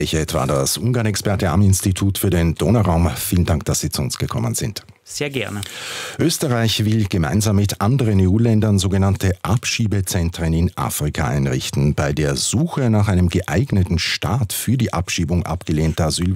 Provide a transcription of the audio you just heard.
Etwa das Ungarn-Experte am Institut für den Donauraum. Vielen Dank, dass Sie zu uns gekommen sind. Sehr gerne. Österreich will gemeinsam mit anderen EU-Ländern sogenannte Abschiebezentren in Afrika einrichten. Bei der Suche nach einem geeigneten Staat für die Abschiebung abgelehnter